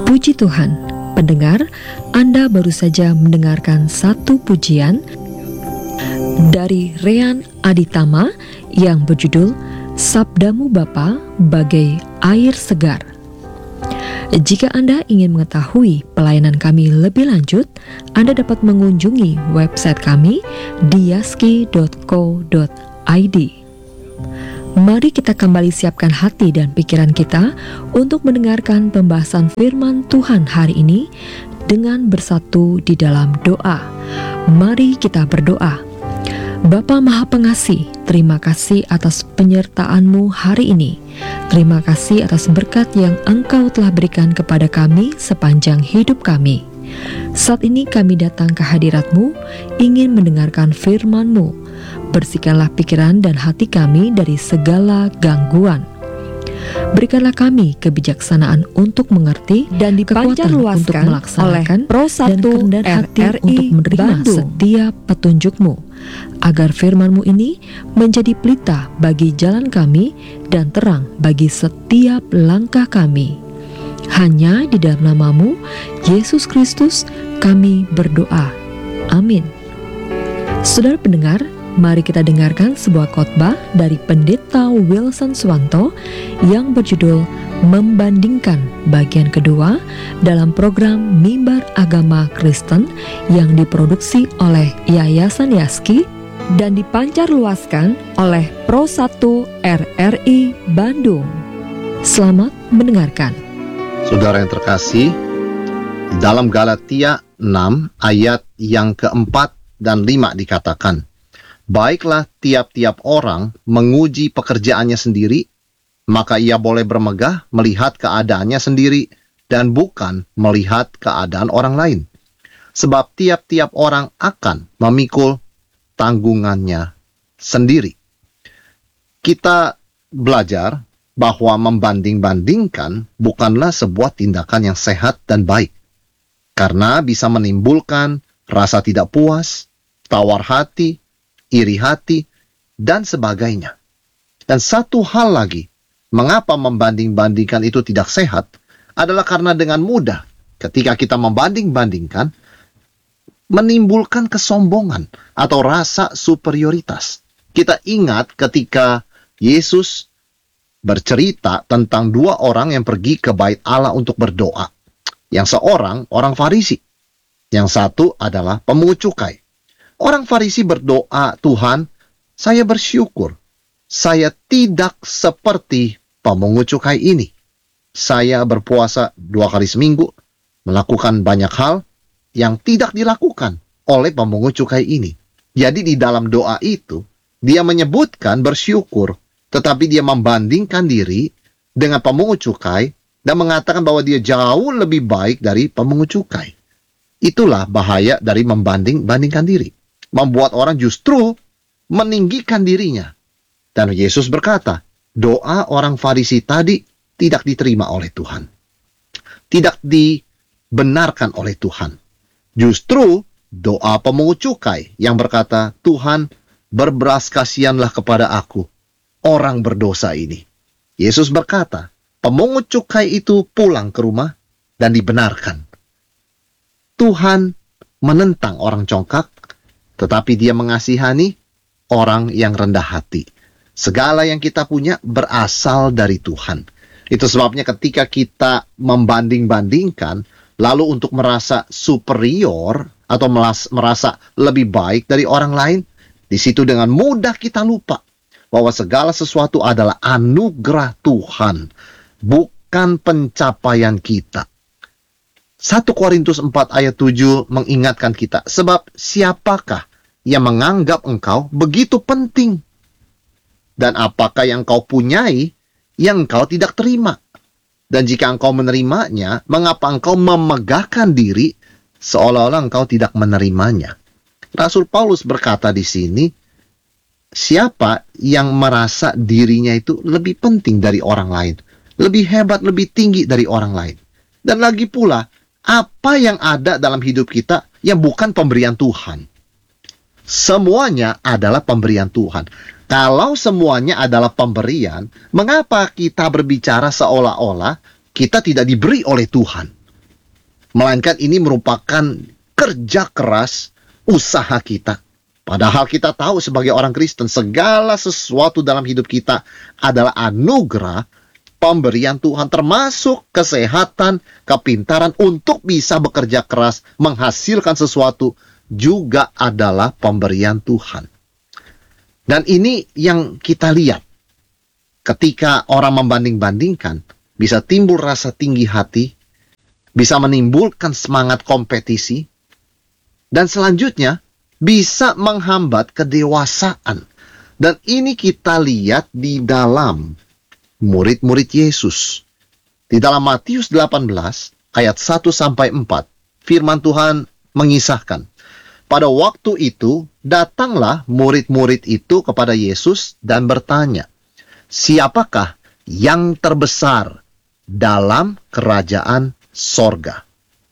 Puji Tuhan, pendengar, Anda baru saja mendengarkan satu pujian dari Rean Aditama yang berjudul Sabdamu Bapa Bagai Air Segar. Jika Anda ingin mengetahui pelayanan kami lebih lanjut, Anda dapat mengunjungi website kami di yaski.co.id. Mari kita kembali siapkan hati dan pikiran kita untuk mendengarkan pembahasan firman Tuhan hari ini dengan bersatu di dalam doa. Mari kita berdoa. Bapa Maha Pengasih, terima kasih atas penyertaan-Mu hari ini. Terima kasih atas berkat yang Engkau telah berikan kepada kami sepanjang hidup kami. Saat ini kami datang ke hadirat-Mu, ingin mendengarkan firman-Mu. Bersihkanlah pikiran dan hati kami dari segala gangguan. Berikanlah kami kebijaksanaan untuk mengerti dan kekuatan untuk melaksanakan dan kerendahan hati untuk menerima setiap petunjuk-Mu, agar firman-Mu ini menjadi pelita bagi jalan kami dan terang bagi setiap langkah kami. Hanya di dalam nama-Mu, Yesus Kristus, kami berdoa. Amin. Saudara pendengar, mari kita dengarkan sebuah khotbah dari Pendeta Wilson Swanto yang berjudul Membandingkan bagian kedua dalam program Mimbar Agama Kristen yang diproduksi oleh Yayasan Yaski dan dipancarluaskan oleh Pro 1 RRI Bandung. Selamat mendengarkan. Saudara yang terkasih, dalam Galatia 6 ayat yang keempat dan 5 dikatakan, baiklah tiap-tiap orang menguji pekerjaannya sendiri, maka ia boleh bermegah melihat keadaannya sendiri dan bukan melihat keadaan orang lain. Sebab tiap-tiap orang akan memikul tanggungannya sendiri. Kita belajar bahwa membanding-bandingkan bukanlah sebuah tindakan yang sehat dan baik, karena bisa menimbulkan rasa tidak puas, tawar hati, iri hati, dan sebagainya. Dan satu hal lagi, mengapa membanding-bandingkan itu tidak sehat, adalah karena dengan mudah, ketika kita membanding-bandingkan, menimbulkan kesombongan atau rasa superioritas. Kita ingat ketika Yesus bercerita tentang dua orang yang pergi ke bait Allah untuk berdoa. Yang seorang, orang Farisi. Yang satu adalah pemungut cukai. Orang Farisi berdoa, Tuhan, saya bersyukur. Saya tidak seperti pemungut cukai ini. Saya berpuasa 2 kali seminggu, melakukan banyak hal yang tidak dilakukan oleh pemungut cukai ini. Jadi di dalam doa itu, dia menyebutkan bersyukur, tetapi dia membandingkan diri dengan pemungut cukai dan mengatakan bahwa dia jauh lebih baik dari pemungut cukai. Itulah bahaya dari membanding-bandingkan diri. Membuat orang justru meninggikan dirinya. Dan Yesus berkata, doa orang Farisi tadi tidak diterima oleh Tuhan. Tidak dibenarkan oleh Tuhan. Justru doa pemungut cukai yang berkata, Tuhan, berbelas kasihanlah kepada aku, orang berdosa ini. Yesus berkata, pemungut cukai itu pulang ke rumah dan dibenarkan. Tuhan menentang orang congkak, tetapi dia mengasihani orang yang rendah hati. Segala yang kita punya berasal dari Tuhan. Itu sebabnya ketika kita membanding-bandingkan, lalu untuk merasa superior atau merasa lebih baik dari orang lain, di situ dengan mudah kita lupa bahwa segala sesuatu adalah anugerah Tuhan, bukan pencapaian kita. 1 Korintus 4 ayat 7 mengingatkan kita, sebab siapakah yang menganggap engkau begitu penting? Dan apakah yang kau punyai yang engkau tidak terima? Dan jika engkau menerimanya, mengapa engkau memegahkan diri seolah-olah engkau tidak menerimanya? Rasul Paulus berkata di sini, siapa yang merasa dirinya itu lebih penting dari orang lain, lebih hebat, lebih tinggi dari orang lain? Dan lagi pula, apa yang ada dalam hidup kita yang bukan pemberian Tuhan? Semuanya adalah pemberian Tuhan. Kalau semuanya adalah pemberian, mengapa kita berbicara seolah-olah kita tidak diberi oleh Tuhan? melainkan ini merupakan kerja keras usaha kita. Padahal kita tahu sebagai orang Kristen, segala sesuatu dalam hidup kita adalah anugerah pemberian Tuhan, termasuk kesehatan, kepintaran untuk bisa bekerja keras, menghasilkan sesuatu, juga adalah pemberian Tuhan. Dan ini yang kita lihat. Ketika orang membanding-bandingkan, bisa timbul rasa tinggi hati, bisa menimbulkan semangat kompetisi, dan selanjutnya bisa menghambat kedewasaan. Dan ini kita lihat di dalam murid-murid Yesus. Di dalam Matius 18 ayat 1-4, firman Tuhan mengisahkan, pada waktu itu datanglah murid-murid itu kepada Yesus dan bertanya, siapakah yang terbesar dalam kerajaan sorga?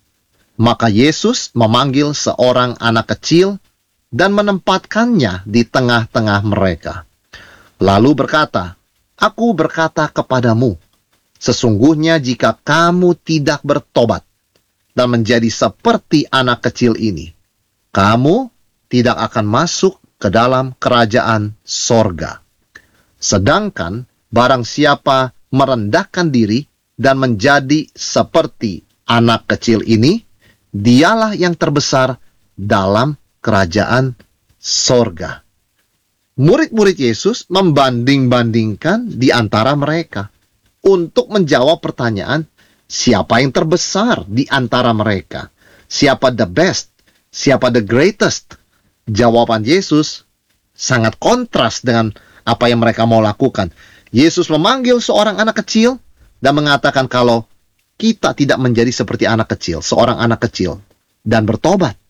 Maka Yesus memanggil seorang anak kecil dan menempatkannya di tengah-tengah mereka. Lalu berkata, aku berkata kepadamu, sesungguhnya jika kamu tidak bertobat dan menjadi seperti anak kecil ini, kamu tidak akan masuk ke dalam kerajaan sorga. Sedangkan barang siapa merendahkan diri dan menjadi seperti anak kecil ini, dialah yang terbesar dalam kerajaan sorga. Murid-murid Yesus membanding-bandingkan di antara mereka untuk menjawab pertanyaan, siapa yang terbesar di antara mereka? Siapa the best? Siapa the greatest? Jawaban Yesus sangat kontras dengan apa yang mereka mau lakukan. Yesus memanggil seorang anak kecil dan mengatakan kalau kita tidak menjadi seperti anak kecil, seorang anak kecil, dan bertobat,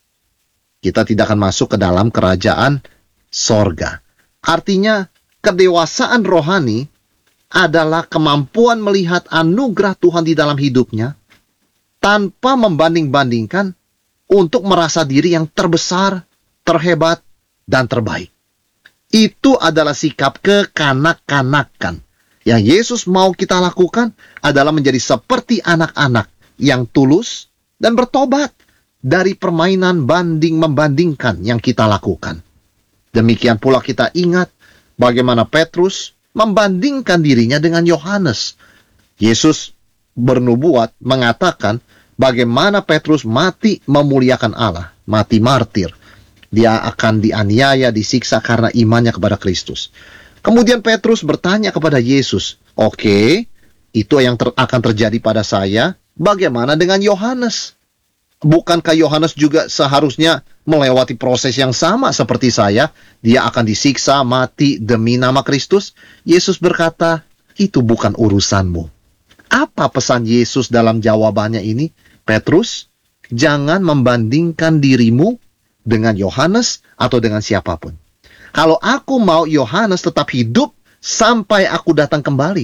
kita tidak akan masuk ke dalam kerajaan sorga. Artinya, kedewasaan rohani adalah kemampuan melihat anugerah Tuhan di dalam hidupnya tanpa membanding-bandingkan untuk merasa diri yang terbesar, terhebat, dan terbaik. Itu adalah sikap kekanak-kanakan. Yang Yesus mau kita lakukan adalah menjadi seperti anak-anak yang tulus dan bertobat dari permainan banding-membandingkan yang kita lakukan. Demikian pula kita ingat bagaimana Petrus membandingkan dirinya dengan Yohanes. Yesus bernubuat mengatakan bagaimana Petrus mati memuliakan Allah, mati martir. Dia akan dianiaya, disiksa karena imannya kepada Kristus. Kemudian Petrus bertanya kepada Yesus, oke, itu yang akan terjadi pada saya, bagaimana dengan Yohanes? Bukankah Yohanes juga seharusnya melewati proses yang sama seperti saya? Dia akan disiksa, mati demi nama Kristus? Yesus berkata, itu bukan urusanmu. Apa pesan Yesus dalam jawabannya ini? Petrus, jangan membandingkan dirimu dengan Yohanes atau dengan siapapun. Kalau aku mau Yohanes tetap hidup sampai aku datang kembali,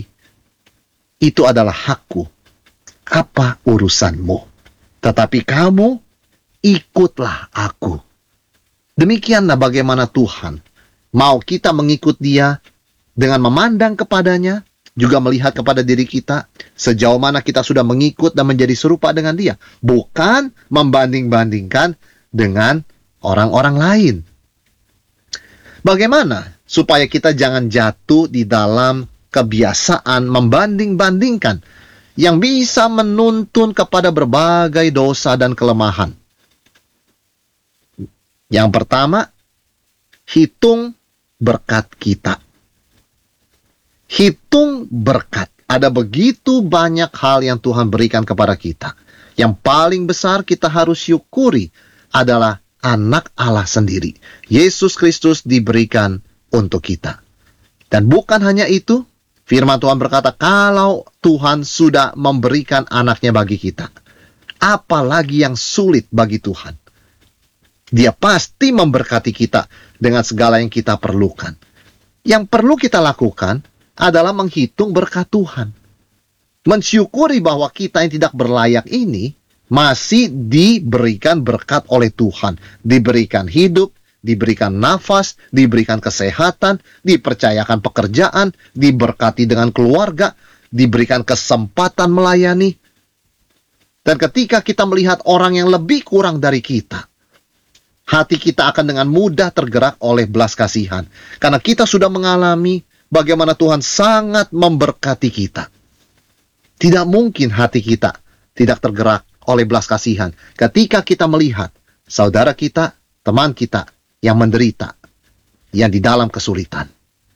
itu adalah hakku. Apa urusanmu? Tetapi kamu ikutlah aku. Demikianlah bagaimana Tuhan mau kita mengikut Dia dengan memandang kepadanya, juga melihat kepada diri kita, sejauh mana kita sudah mengikut dan menjadi serupa dengan Dia. Bukan membanding-bandingkan dengan orang-orang lain. Bagaimana supaya kita jangan jatuh di dalam kebiasaan membanding-bandingkan yang bisa menuntun kepada berbagai dosa dan kelemahan? Yang pertama, hitung berkat kita. Hitung berkat. Ada begitu banyak hal yang Tuhan berikan kepada kita. Yang paling besar kita harus syukuri adalah anak Allah sendiri. Yesus Kristus diberikan untuk kita. Dan bukan hanya itu, firman Tuhan berkata, kalau Tuhan sudah memberikan anaknya bagi kita, apalagi yang sulit bagi Tuhan? Dia pasti memberkati kita dengan segala yang kita perlukan. Yang perlu kita lakukan adalah menghitung berkat Tuhan. Mensyukuri bahwa kita yang tidak berlayak ini masih diberikan berkat oleh Tuhan. Diberikan hidup, diberikan nafas, diberikan kesehatan, dipercayakan pekerjaan, diberkati dengan keluarga, diberikan kesempatan melayani. Dan ketika kita melihat orang yang lebih kurang dari kita, hati kita akan dengan mudah tergerak oleh belas kasihan. Karena kita sudah mengalami bagaimana Tuhan sangat memberkati kita. Tidak mungkin hati kita tidak tergerak oleh belas kasihan ketika kita melihat saudara kita, teman kita yang menderita, yang di dalam kesulitan.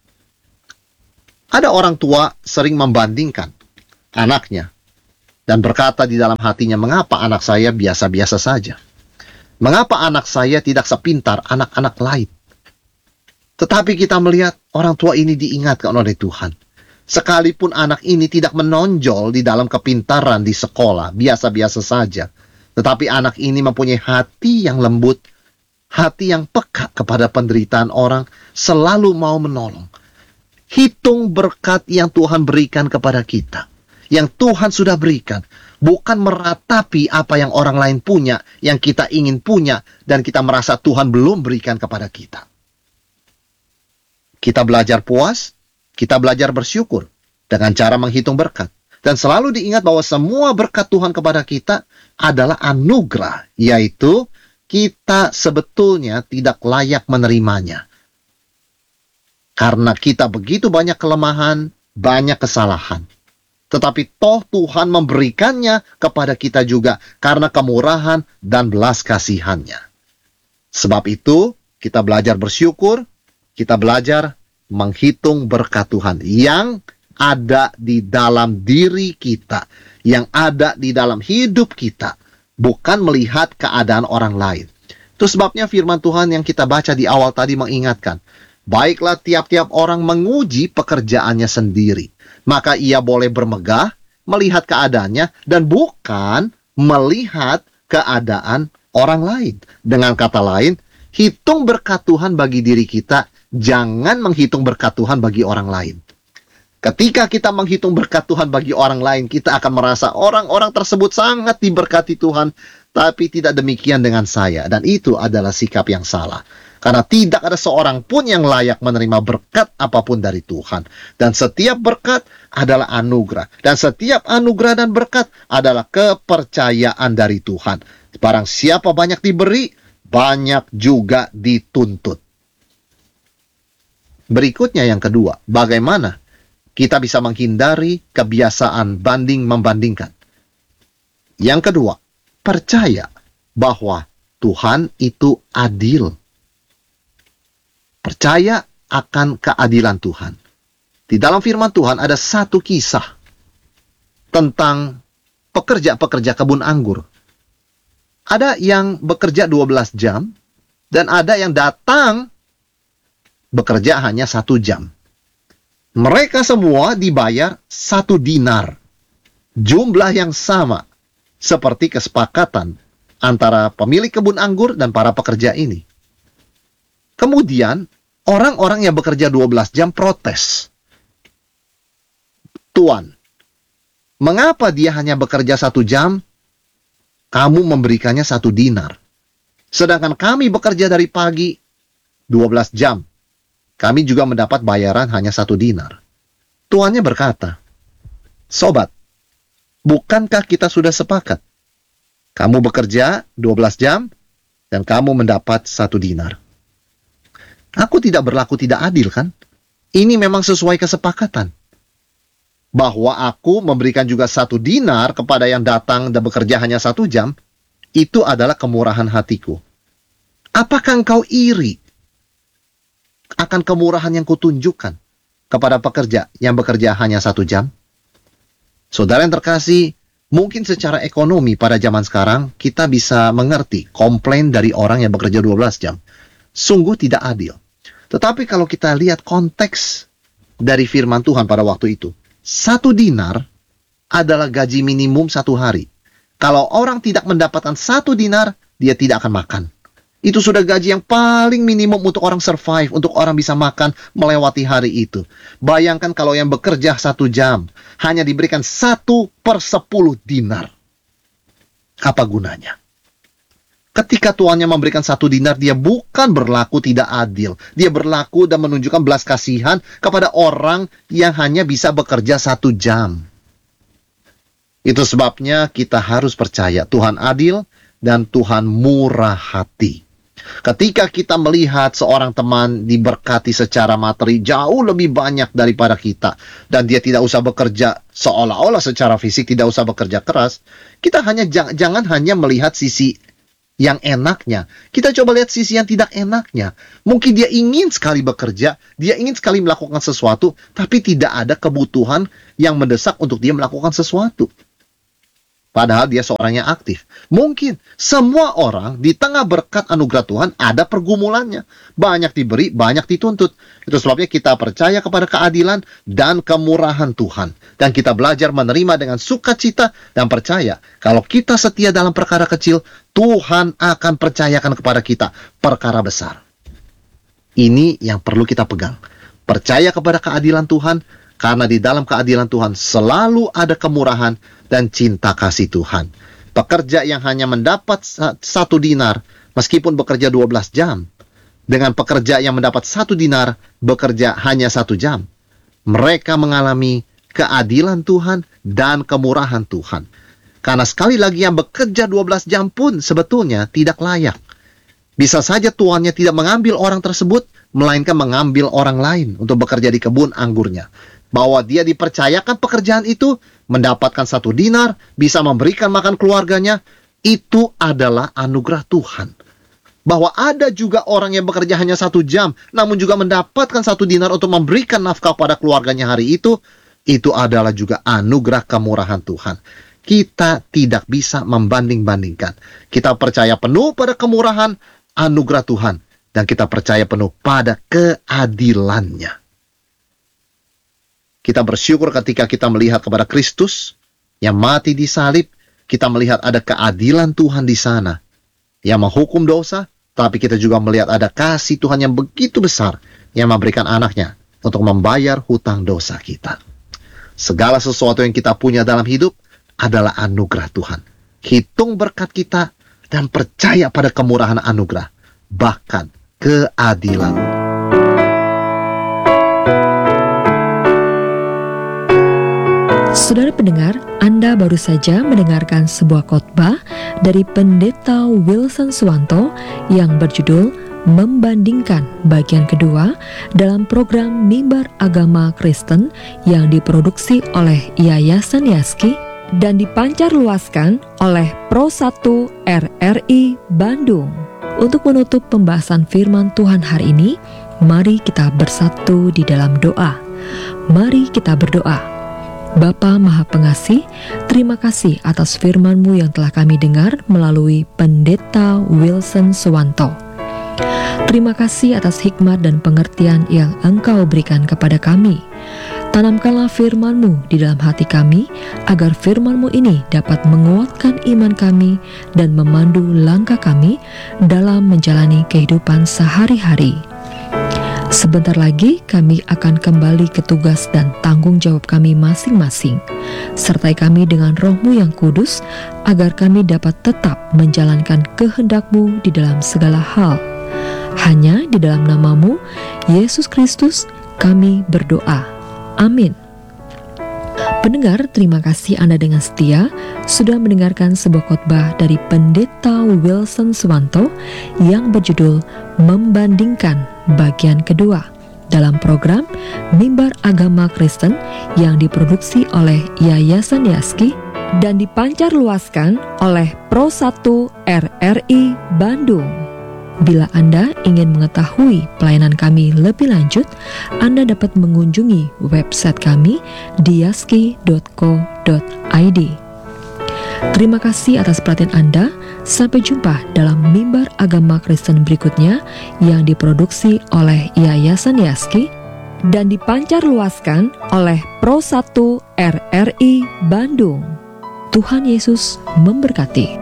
Ada orang tua sering membandingkan anaknya dan berkata di dalam hatinya, mengapa anak saya biasa-biasa saja? Mengapa anak saya tidak sepintar anak-anak lain? Tetapi kita melihat orang tua ini diingatkan oleh Tuhan. Sekalipun anak ini tidak menonjol di dalam kepintaran di sekolah, biasa-biasa saja. Tetapi anak ini mempunyai hati yang lembut, hati yang peka kepada penderitaan orang, selalu mau menolong. Hitung berkat yang Tuhan berikan kepada kita, yang Tuhan sudah berikan. Bukan meratapi apa yang orang lain punya, yang kita ingin punya, dan kita merasa Tuhan belum berikan kepada kita. Kita belajar puas, kita belajar bersyukur dengan cara menghitung berkat. Dan selalu diingat bahwa semua berkat Tuhan kepada kita adalah anugerah, yaitu kita sebetulnya tidak layak menerimanya. Karena kita begitu banyak kelemahan, banyak kesalahan. Tetapi toh Tuhan memberikannya kepada kita juga karena kemurahan dan belas kasihannya. Sebab itu, kita belajar bersyukur, kita belajar menghitung berkat Tuhan yang ada di dalam diri kita, yang ada di dalam hidup kita, bukan melihat keadaan orang lain. Itu sebabnya firman Tuhan yang kita baca di awal tadi mengingatkan, baiklah tiap-tiap orang menguji pekerjaannya sendiri, maka ia boleh bermegah, melihat keadaannya, dan bukan melihat keadaan orang lain. Dengan kata lain, hitung berkat Tuhan bagi diri kita, jangan menghitung berkat Tuhan bagi orang lain. Ketika kita menghitung berkat Tuhan bagi orang lain, kita akan merasa orang-orang tersebut sangat diberkati Tuhan, tapi tidak demikian dengan saya. Dan itu adalah sikap yang salah. Karena tidak ada seorang pun yang layak menerima berkat apapun dari Tuhan. Dan setiap berkat adalah anugerah. Dan setiap anugerah dan berkat adalah kepercayaan dari Tuhan. Barang siapa banyak diberi, banyak juga dituntut. Berikutnya yang kedua, bagaimana kita bisa menghindari kebiasaan banding-membandingkan. Yang kedua, percaya bahwa Tuhan itu adil. Percaya akan keadilan Tuhan. Di dalam firman Tuhan ada satu kisah tentang pekerja-pekerja kebun anggur. Ada yang bekerja 12 jam, dan ada yang datang bekerja hanya 1 jam. Mereka semua dibayar 1 dinar. Jumlah yang sama seperti kesepakatan antara pemilik kebun anggur dan para pekerja ini. Kemudian, orang-orang yang bekerja 12 jam protes. Tuan, mengapa dia hanya bekerja 1 jam, kamu memberikannya 1 dinar? Sedangkan kami bekerja dari pagi 12 jam. Kami juga mendapat bayaran hanya 1 dinar. Tuannya berkata, sobat, bukankah kita sudah sepakat? Kamu bekerja 12 jam, dan kamu mendapat 1 dinar. Aku tidak berlaku tidak adil, kan? Ini memang sesuai kesepakatan. Bahwa aku memberikan juga 1 dinar kepada yang datang dan bekerja hanya 1 jam, itu adalah kemurahan hatiku. Apakah engkau iri akan kemurahan yang kutunjukkan kepada pekerja yang bekerja hanya 1 jam? Saudara yang terkasih, mungkin secara ekonomi pada zaman sekarang kita bisa mengerti komplain dari orang yang bekerja 12 jam. Sungguh tidak adil. Tetapi kalau kita lihat konteks dari firman Tuhan pada waktu itu, 1 dinar adalah gaji minimum 1 hari. Kalau orang tidak mendapatkan 1 dinar, dia tidak akan makan. Itu sudah gaji yang paling minimum untuk orang survive, untuk orang bisa makan melewati hari itu. Bayangkan kalau yang bekerja 1 jam, hanya diberikan 1/10 dinar. Apa gunanya? Ketika tuannya memberikan 1 dinar, dia bukan berlaku tidak adil. Dia berlaku dan menunjukkan belas kasihan kepada orang yang hanya bisa bekerja 1 jam. Itu sebabnya kita harus percaya Tuhan adil dan Tuhan murah hati. Ketika kita melihat seorang teman diberkati secara materi jauh lebih banyak daripada kita, dan dia tidak usah bekerja seolah-olah secara fisik, tidak usah bekerja keras, kita jangan hanya melihat sisi yang enaknya. Kita coba lihat sisi yang tidak enaknya. Mungkin dia ingin sekali bekerja, dia ingin sekali melakukan sesuatu, tapi tidak ada kebutuhan yang mendesak untuk dia melakukan sesuatu. Padahal dia seorang yang aktif. Mungkin semua orang di tengah berkat anugerah Tuhan ada pergumulannya. Banyak diberi, banyak dituntut. Itu sebabnya kita percaya kepada keadilan dan kemurahan Tuhan. Dan kita belajar menerima dengan sukacita dan percaya. Kalau kita setia dalam perkara kecil, Tuhan akan percayakan kepada kita perkara besar. Ini yang perlu kita pegang. Percaya kepada keadilan Tuhan, karena di dalam keadilan Tuhan selalu ada kemurahan dan cinta kasih Tuhan. Pekerja yang hanya mendapat 1 dinar, meskipun bekerja 12 jam, dengan pekerja yang mendapat 1 dinar, bekerja hanya 1 jam. Mereka mengalami keadilan Tuhan dan kemurahan Tuhan. Karena sekali lagi yang bekerja 12 jam pun sebetulnya tidak layak. Bisa saja tuannya tidak mengambil orang tersebut, melainkan mengambil orang lain untuk bekerja di kebun anggurnya. Bahwa dia dipercayakan pekerjaan itu, mendapatkan 1 dinar, bisa memberikan makan keluarganya, itu adalah anugerah Tuhan. Bahwa ada juga orang yang bekerja hanya 1 jam, namun juga mendapatkan 1 dinar untuk memberikan nafkah pada keluarganya hari itu adalah juga anugerah kemurahan Tuhan. Kita tidak bisa membanding-bandingkan. Kita percaya penuh pada kemurahan anugerah Tuhan, dan kita percaya penuh pada keadilannya. Kita bersyukur ketika kita melihat kepada Kristus yang mati di salib. Kita melihat ada keadilan Tuhan di sana yang menghukum dosa, tapi kita juga melihat ada kasih Tuhan yang begitu besar yang memberikan anaknya untuk membayar hutang dosa kita. Segala sesuatu yang kita punya dalam hidup adalah anugerah Tuhan. Hitung berkat kita dan percaya pada kemurahan anugerah, bahkan keadilan. Saudara pendengar, Anda baru saja mendengarkan sebuah khotbah dari Pendeta Wilson Suwanto yang berjudul Membandingkan bagian kedua dalam program Mimbar Agama Kristen yang diproduksi oleh Yayasan Yaski dan dipancarluaskan oleh Pro 1 RRI Bandung. Untuk menutup pembahasan firman Tuhan hari ini, mari kita bersatu di dalam doa. Mari kita berdoa. Bapa Maha Pengasih, terima kasih atas firman-Mu yang telah kami dengar melalui Pendeta Wilson Suwanto. Terima kasih atas hikmat dan pengertian yang Engkau berikan kepada kami. Tanamkanlah firman-Mu di dalam hati kami, agar firman-Mu ini dapat menguatkan iman kami dan memandu langkah kami dalam menjalani kehidupan sehari-hari. Sebentar lagi kami akan kembali ke tugas dan tanggung jawab kami masing-masing. Sertai kami dengan Roh-Mu yang kudus, agar kami dapat tetap menjalankan kehendak-Mu di dalam segala hal. Hanya di dalam nama-Mu, Yesus Kristus, kami berdoa. Amin. Pendengar, terima kasih Anda dengan setia sudah mendengarkan sebuah khotbah dari Pendeta Wilson Suwanto yang berjudul Membandingkan bagian kedua dalam program Mimbar Agama Kristen yang diproduksi oleh Yayasan Yaski dan dipancarluaskan oleh Pro 1 RRI Bandung. Bila Anda ingin mengetahui pelayanan kami lebih lanjut, Anda dapat mengunjungi website kami di yaski.co.id. Terima kasih atas perhatian Anda. Sampai jumpa dalam Mimbar Agama Kristen berikutnya yang diproduksi oleh Yayasan Yaski dan dipancarluaskan oleh Pro 1 RRI Bandung. Tuhan Yesus memberkati.